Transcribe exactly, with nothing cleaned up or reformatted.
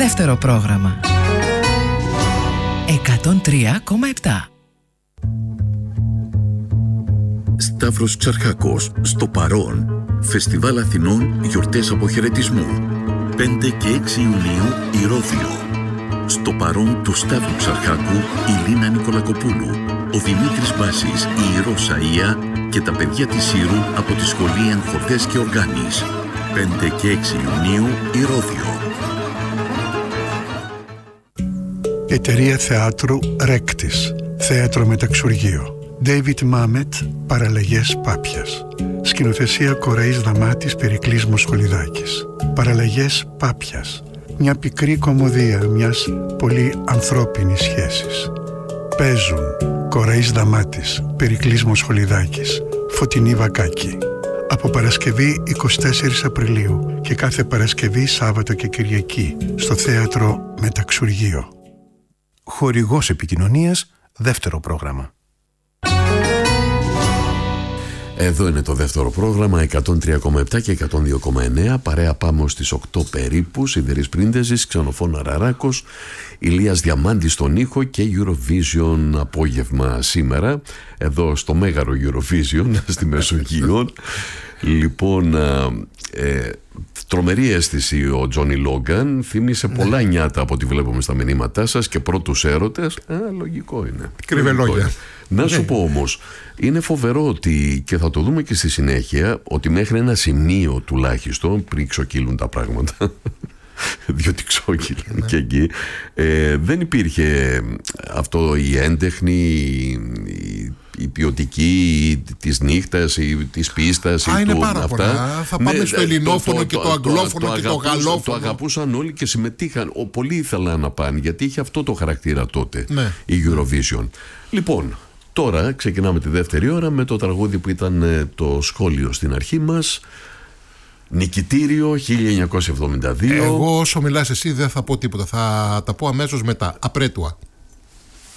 Δεύτερο πρόγραμμα εκατόν τρία κόμμα επτά. Σταύρος Ξαρχάκος, στο παρόν. Φεστιβάλ Αθηνών, γιορτές αποχαιρετισμού. πέντε και έξι Ιουνίου, Ηρώδειο. Στο παρόν του Σταύρου Ξαρχάκου, η Λίνα Νικολακοπούλου, ο Δημήτρης Μπάσης, η Ρώσα Ία και τα παιδιά της Ήρου από τη Σχολή Ενχορδές και Οργάνης. πέντε και έξι Ιουνίου, Ηρώδειο. Εταιρεία Θεάτρου Ρέκτης. Θέατρο Μεταξουργείο. David Mamet, Παραλλαγές Πάπιας. Σκηνοθεσία Κοραής Δαμάτης, Περικλής Μοσχολιδάκης. Παραλλαγές Πάπιας. Μια πικρή κωμωδία μιας πολύ ανθρώπινης σχέσης. Παίζουν Κοραής Δαμάτης, Περικλής Μοσχολιδάκης, Φωτεινή Βακάκη. Από Παρασκευή εικοστή τέταρτη Απριλίου και κάθε Παρασκευή, Σάββατο και Κυριακή στο Θέατρο Μεταξουργείο. Χορηγός επικοινωνίας, δεύτερο πρόγραμμα. Εδώ είναι το δεύτερο πρόγραμμα, εκατόν τρία κόμμα επτά και εκατόν δύο κόμμα εννέα. Παρέα πάμε στις οκτώ περίπου. Σιδερής Πρίντεζης, Ξενοφών Αραράκος, Ηλίας Διαμάντης στον ήχο και Eurovision απόγευμα σήμερα. Εδώ στο μέγαρο Eurovision στη Μεσογείο. Λοιπόν, ε, τρομερή αίσθηση ο Τζόνι Λόγκαν. Θύμισε ναι. πολλά νιάτα από ό,τι βλέπουμε στα μηνύματά σας και πρώτους έρωτες. Α, λογικό είναι. Κρύβε λόγια. Να ναι. σου πω όμως, είναι φοβερό ότι, και θα το δούμε και στη συνέχεια, ότι μέχρι ένα σημείο τουλάχιστον, πριν ξοκύλουν τα πράγματα, διότι ξόκυλαν ναι. και εκεί, ε, δεν υπήρχε αυτό η έντεχνη, η, η ποιοτική της νύχτας ή της πίστας. Α, ή είναι του, πάρα αυτά. πολλά. Θα πάμε ναι, στο ελληνόφωνο το, και το, το αγγλόφωνο το, το, και το γαλλόφωνο. Το αγαπούσαν όλοι και συμμετείχαν. Ο, πολλοί ήθελαν να πάνε, γιατί είχε αυτό το χαρακτήρα τότε ναι. η Eurovision. Λοιπόν, τώρα ξεκινάμε τη δεύτερη ώρα με το τραγούδι που ήταν το σχόλιο στην αρχή μας. Νικητήριο χίλια εννιακόσια εβδομήντα δύο. Εγώ όσο μιλάς εσύ δεν θα πω τίποτα. Θα τα πω αμέσως μετά. Απρέτουα.